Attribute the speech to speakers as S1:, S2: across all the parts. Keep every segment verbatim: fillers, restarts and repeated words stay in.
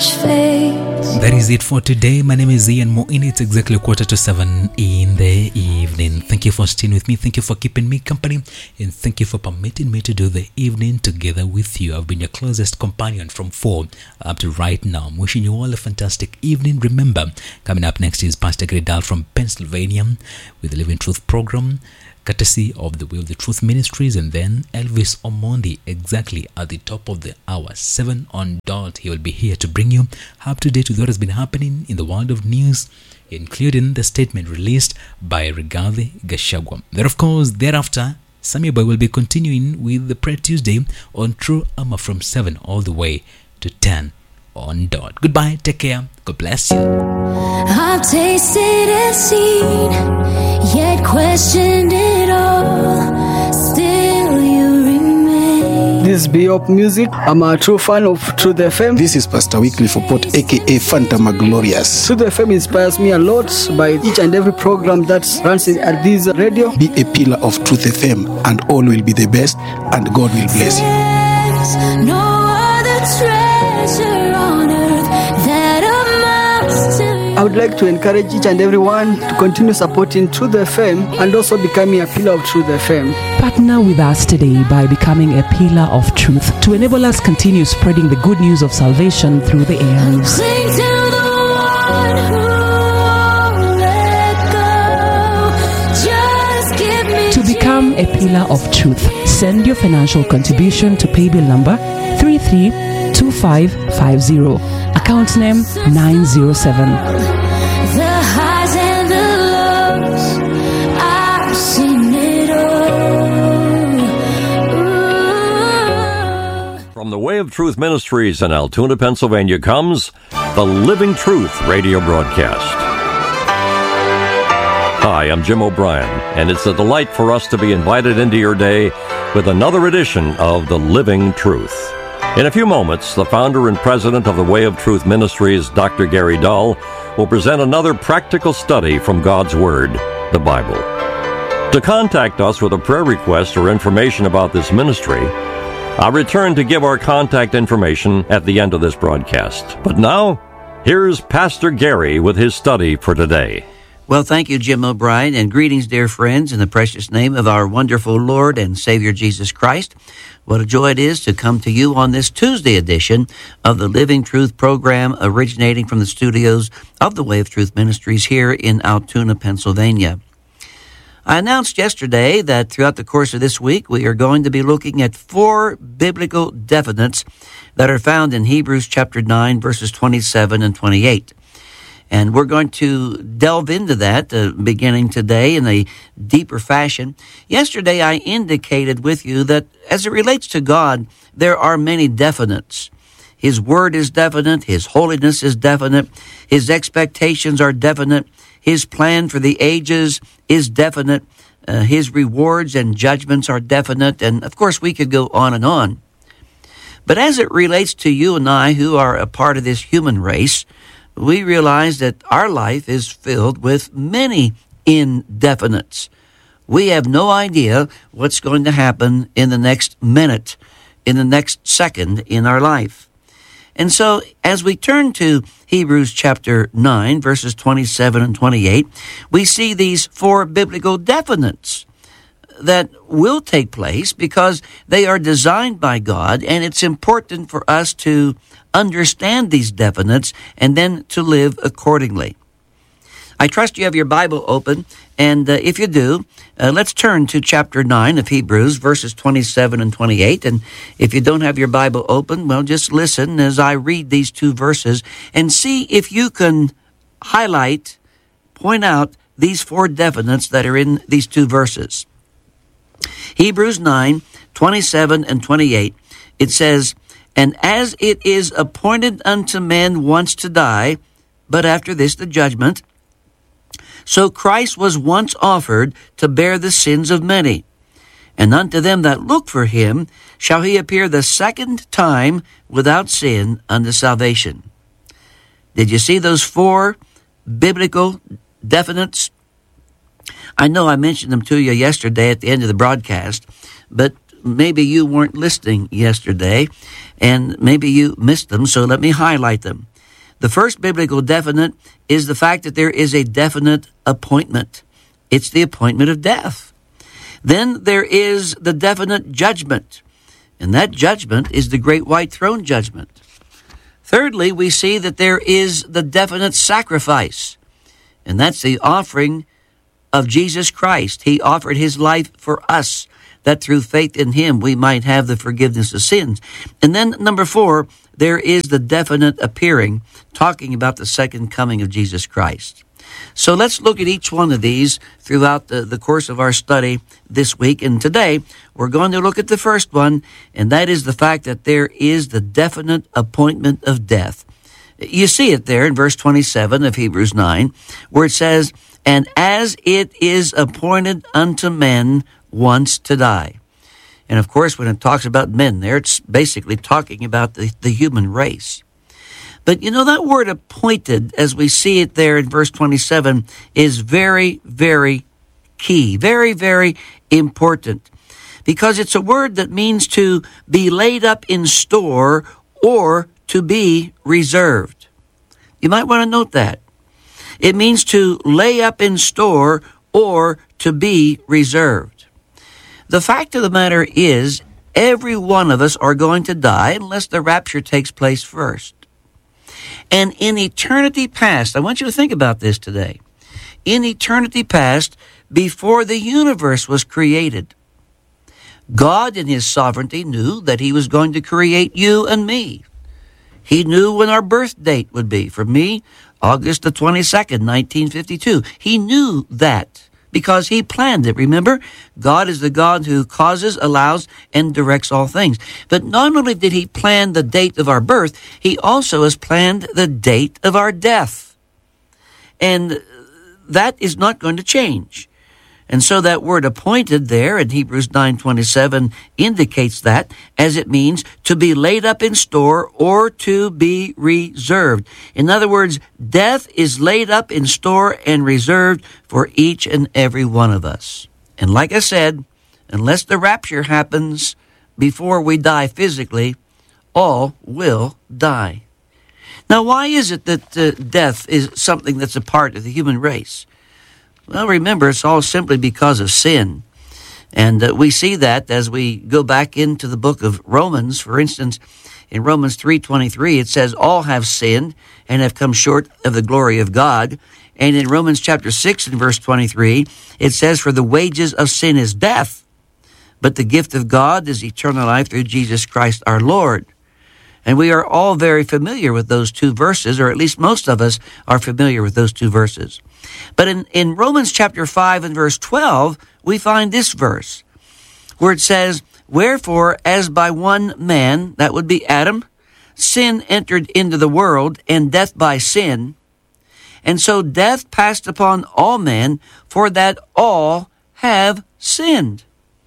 S1: much faith.
S2: That is it for today. My name is Ian Moini. It's exactly quarter to seven in the evening. Thank you for staying with me. Thank you for keeping me company. And thank you for permitting me to do the evening together with you. I've been your closest companion from four up to right now. I'm wishing you all a fantastic evening. Remember, coming up next is Pastor Gary Dahl from Pennsylvania with the Living Truth program, courtesy of the Way of the Truth Ministries, and then Elvis Omondi exactly at the top of the hour, seven on dot. He will be here to bring you up to date with what has been happening in the world of news, including the statement released by Rigathi Gachagua. Then, of course, thereafter, Sammy Boy will be continuing with the Prayer Tuesday on True Armor from seven all the way to ten on dot. Goodbye, take care, God bless you.
S1: I've tasted and seen, yet questioned it all. Still you remain.
S3: This is Beyop Music. I'm a true fan of Truth F M.
S4: This is Pastor Wycliffe Opot, aka Phantom Glorious.
S3: Truth F M inspires me a lot by each and every program that runs at this radio.
S4: Be a pillar of Truth F M, and all will be the best, and God will bless you.
S1: There's no other treasure on earth that amounts to you.
S3: I would like to encourage each and everyone to continue supporting Truth F M and also becoming a pillar of Truth F M.
S5: Partner with us today by becoming a pillar of truth to enable us continue spreading the good news of salvation through the airwaves.
S1: Cling to the one who won't let go. Just give me
S5: To become a pillar of truth, send your financial contribution to paybill number three three two five five zero, account name nine zero seven.
S1: the highs and the lows. I've seen it all. Ooh.
S6: From the Way of Truth Ministries in Altoona, Pennsylvania comes the Living Truth radio broadcast. Hi, I'm Jim O'Brien, and it's a delight for us to be invited into your day with another edition of the Living Truth. In a few moments, the founder and president of the Way of Truth Ministries, Doctor Gary Dahl, will present another practical study from God's Word, the Bible. To contact us with a prayer request or information about this ministry, I'll return to give our contact information at the end of this broadcast. But now, here's Pastor Gary with his study for today.
S7: Well, thank you, Jim O'Brien, and greetings, dear friends, in the precious name of our wonderful Lord and Savior Jesus Christ. What a joy it is to come to you on this Tuesday edition of the Living Truth program, originating from the studios of the Way of Truth Ministries here in Altoona, Pennsylvania. I announced yesterday that throughout the course of this week, we are going to be looking at four biblical definites that are found in Hebrews chapter nine, verses twenty-seven and twenty-eight. And we're going to delve into that uh, beginning today in a deeper fashion. Yesterday, I indicated with you that as it relates to God, there are many definites. His word is definite. His holiness is definite. His expectations are definite. His plan for the ages is definite. Uh, his rewards and judgments are definite. And, of course, we could go on and on. But as it relates to you and I, who are a part of this human race, we realize that our life is filled with many indefinites. We have no idea what's going to happen in the next minute, in the next second in our life. And so, as we turn to Hebrews chapter nine, verses twenty-seven and twenty-eight, we see these four biblical definites that will take place because they are designed by God, and it's important for us to understand these definites and then to live accordingly. I trust you have your Bible open, and uh, if you do, uh, let's turn to chapter nine of Hebrews, verses twenty-seven and twenty-eight. And if you don't have your Bible open, well, just listen as I read these two verses and see if you can highlight, point out these four definites that are in these two verses. Hebrews nine, twenty-seven and twenty-eight, it says, "And as it is appointed unto men once to die, but after this the judgment, so Christ was once offered to bear the sins of many. And unto them that look for him shall he appear the second time without sin unto salvation." Did you see those four biblical definites? I know I mentioned them to you yesterday at the end of the broadcast, but maybe you weren't listening yesterday, and maybe you missed them, so let me highlight them. The first biblical definite is the fact that there is a definite appointment. It's the appointment of death. Then there is the definite judgment, and that judgment is the great white throne judgment. Thirdly, we see that there is the definite sacrifice, and that's the offering of Jesus Christ. He offered his life for us, that through faith in him we might have the forgiveness of sins. And then number four, there is the definite appearing, talking about the second coming of Jesus Christ. So let's look at each one of these throughout the, the course of our study this week. And today, we're going to look at the first one, and that is the fact that there is the definite appointment of death. You see it there in verse twenty-seven of Hebrews nine, where it says, "And as it is appointed unto men once to die." And of course, when it talks about men there, it's basically talking about the, the human race. But you know, that word appointed, as we see it there in verse twenty-seven, is very, very key, very, very important, because it's a word that means to be laid up in store or to be reserved. You might want to note that. It means to lay up in store or to be reserved. The fact of the matter is, every one of us are going to die unless the rapture takes place first. And in eternity past, I want you to think about this today. In eternity past, before the universe was created, God in his sovereignty knew that he was going to create you and me. He knew when our birth date would be. For me, August the twenty-second, nineteen fifty-two. He knew that because he planned it. Remember, God is the God who causes, allows, and directs all things. But not only did he plan the date of our birth, he also has planned the date of our death. And that is not going to change. And so that word appointed there in Hebrews nine twenty-seven indicates that, as it means to be laid up in store or to be reserved. In other words, death is laid up in store and reserved for each and every one of us. And like I said, unless the rapture happens before we die physically, all will die. Now, why is it that uh, death is something that's a part of the human race? Well, remember, it's all simply because of sin. And uh, we see that as we go back into the book of Romans. For instance, in Romans three twenty-three, it says, "All have sinned and have come short of the glory of God." And in Romans chapter six and verse twenty-three, it says, "For the wages of sin is death, but the gift of God is eternal life through Jesus Christ our Lord." And we are all very familiar with those two verses, or at least most of us are familiar with those two verses. But in, in Romans chapter five and verse twelve, we find this verse where it says, "Wherefore, as by one man," that would be Adam, "sin entered into the world, and death by sin. And so death passed upon all men, for that all have sinned."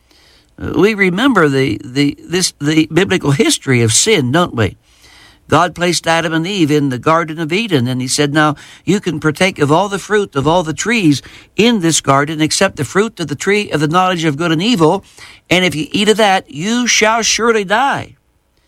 S7: We remember the, the, this, the biblical history of sin, don't we? God placed Adam and Eve in the Garden of Eden, and he said, "Now you can partake of all the fruit of all the trees in this garden, except the fruit of the tree of the knowledge of good and evil. And if you eat of that, you shall surely die."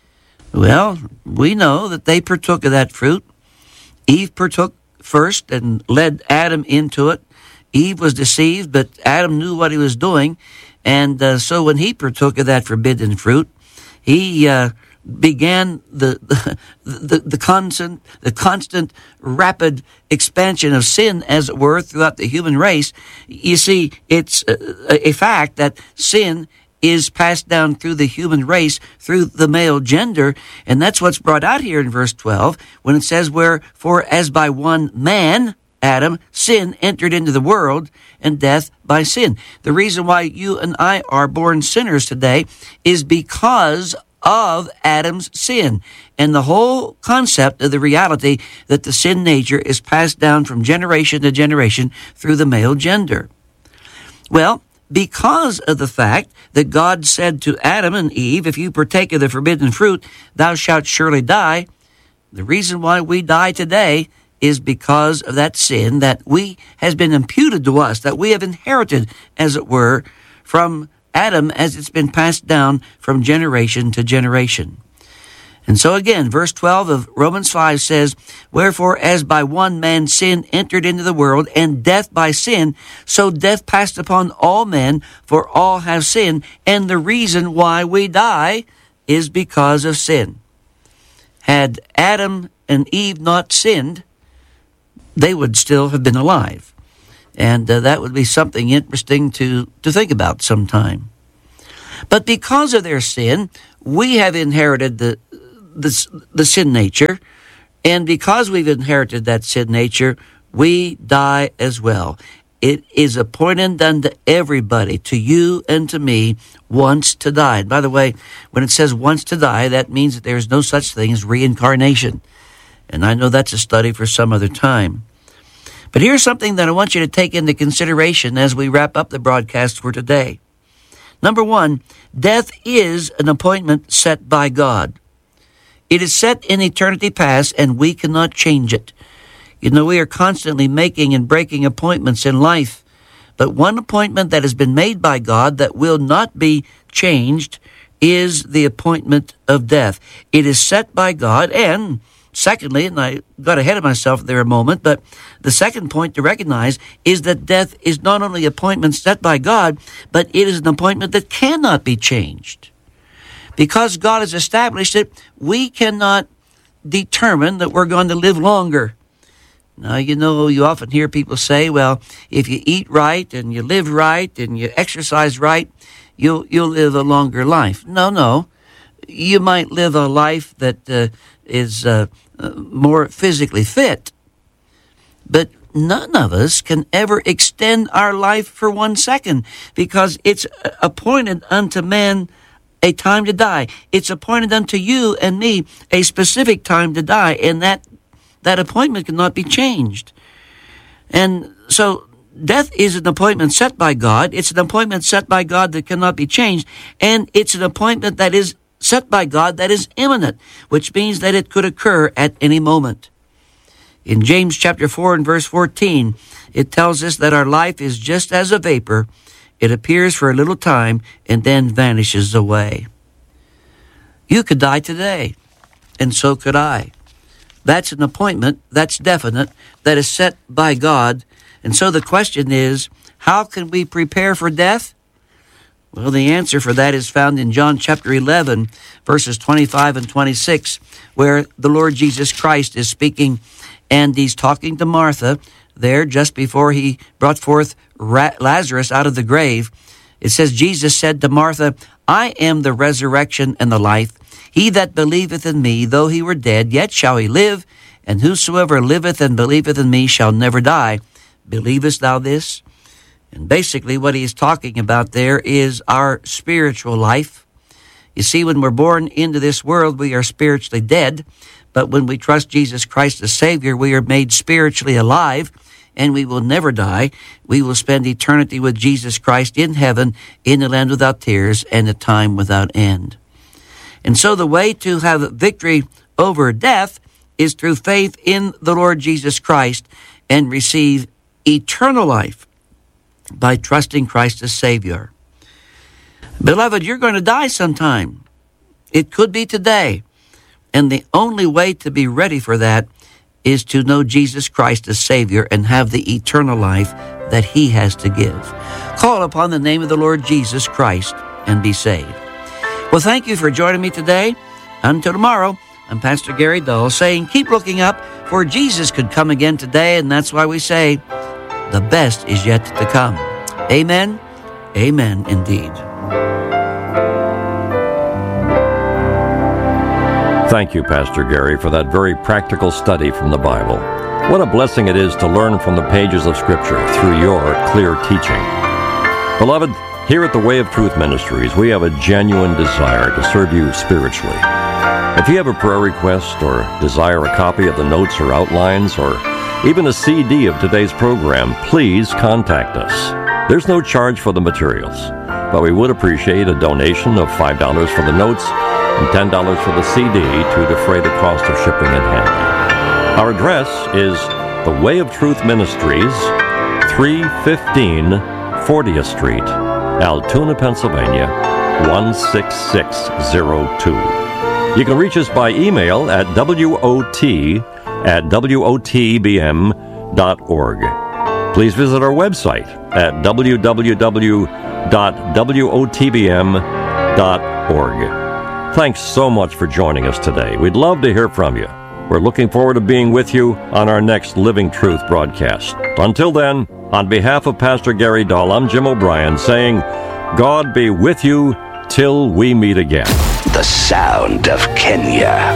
S7: Well, we know that they partook of that fruit. Eve partook first and led Adam into it. Eve was deceived, but Adam knew what he was doing. And uh, so when he partook of that forbidden fruit, he uh, began the the, the the constant the constant rapid expansion of sin, as it were, throughout the human race. You see, it's a, a fact that sin is passed down through the human race, through the male gender, and that's what's brought out here in verse twelve, when it says, "Wherefore, as by one man, Adam, sin entered into the world, and death by sin." The reason why you and I are born sinners today is because of Adam's sin, and the whole concept of the reality that the sin nature is passed down from generation to generation through the male gender. Well, because of the fact that God said to Adam and Eve, "If you partake of the forbidden fruit, thou shalt surely die," the reason why we die today is because of that sin that we has been imputed to us, that we have inherited, as it were, from Adam, as it's been passed down from generation to generation. And so again, verse twelve of Romans five says, "Wherefore, as by one man sin entered into the world, and death by sin, so death passed upon all men, for all have sinned. And the reason why we die is because of sin." Had Adam and Eve not sinned, they would still have been alive. And uh, that would be something interesting to, to think about sometime. But because of their sin, we have inherited the The, the sin nature, and because we've inherited that sin nature, we die as well. It is appointed unto everybody, to you and to me, once to die. And by the way, when it says once to die, that means that there is no such thing as reincarnation. And I know that's a study for some other time. But here's something that I want you to take into consideration as we wrap up the broadcast for today. Number one, death is an appointment set by God. It is set in eternity past, and we cannot change it. You know, we are constantly making and breaking appointments in life. But one appointment that has been made by God that will not be changed is the appointment of death. It is set by God, and secondly, and I got ahead of myself there a moment, but the second point to recognize is that death is not only an appointment set by God, but it is an appointment that cannot be changed. Because God has established it, we cannot determine that we're going to live longer. Now, you know, you often hear people say, well, if you eat right and you live right and you exercise right, you'll, you'll live a longer life. No, no. You might live a life that uh, is uh, uh, more physically fit. But none of us can ever extend our life for one second, because it's appointed unto man a time to die. It's appointed unto you and me a specific time to die, and that that appointment cannot be changed. And so death is an appointment set by God. It's an appointment set by God that cannot be changed, and it's an appointment that is set by God that is imminent, which means that it could occur at any moment. In James chapter four and verse fourteen, it tells us that our life is just as a vapor. It appears for a little time and then vanishes away. You could die today, and so could I. That's an appointment, that's definite, that is set by God. And so the question is, how can we prepare for death? Well, the answer for that is found in John chapter eleven, verses twenty-five and twenty-six, where the Lord Jesus Christ is speaking, and he's talking to Martha there just before he brought forth Lazarus out of the grave. It says, Jesus said to Martha, I am the resurrection and the life. He that believeth in me, though he were dead, yet shall he live, and whosoever liveth and believeth in me shall never die. Believest thou this? And basically what he is talking about there is our spiritual life. You see, when we're born into this world, we are spiritually dead. But when we trust Jesus Christ as Savior, we are made spiritually alive, and we will never die. We will spend eternity with Jesus Christ in heaven, in the land without tears, and a time without end. And so the way to have victory over death is through faith in the Lord Jesus Christ and receive eternal life by trusting Christ as Savior. Beloved, you're going to die sometime. It could be today. And the only way to be ready for that is to know Jesus Christ as Savior and have the eternal life that He has to give. Call upon the name of the Lord Jesus Christ and be saved. Well, thank you for joining me today. Until tomorrow, I'm Pastor Gary Dull saying, keep looking up, for Jesus could come again today, and that's why we say, the best is yet to come. Amen. Amen indeed.
S6: Thank you, Pastor Gary, for that very practical study from the Bible. What a blessing it is to learn from the pages of Scripture through your clear teaching. Beloved, here at the Way of Truth Ministries, we have a genuine desire to serve you spiritually. If you have a prayer request or desire a copy of the notes or outlines or even a C D of today's program, please contact us. There's no charge for the materials, but we would appreciate a donation of five dollars for the notes and ten dollars for the C D to defray the cost of shipping and handling. Our address is the Way of Truth Ministries, three fifteen fortieth Street, Altoona, Pennsylvania, one six six zero two. You can reach us by email at W O T at W O T B M dot org. Please visit our website at w w w dot w o t b m dot org. Thanks so much for joining us today. We'd love to hear from you. We're looking forward to being with you on our next Living Truth broadcast. Until then, on behalf of Pastor Gary Dahl, I'm Jim O'Brien saying, God be with you till we meet again.
S8: The sound of Kenya.